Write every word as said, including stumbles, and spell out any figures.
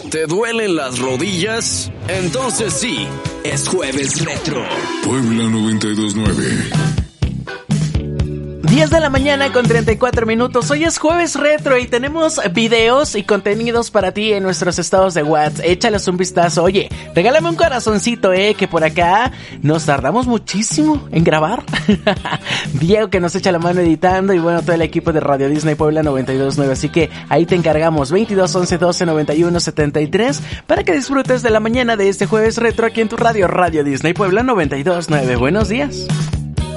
¿Te duelen las rodillas? Entonces sí, es Jueves Retro. Puebla noventa y dos nueve. diez de la mañana con treinta y cuatro minutos. Hoy es Jueves Retro y tenemos videos y contenidos para ti en nuestros estados de WhatsApp. Échales un vistazo. Oye, regálame un corazoncito, eh, que por acá nos tardamos muchísimo en grabar. Diego, que nos echa la mano editando, y bueno, todo el equipo de Radio Disney Puebla noventa y dos nueve. Así que ahí te encargamos. Veintidós once doce noventa y uno setenta y tres para que disfrutes de la mañana de este Jueves Retro aquí en tu radio, Radio Disney Puebla noventa y dos nueve. Buenos días.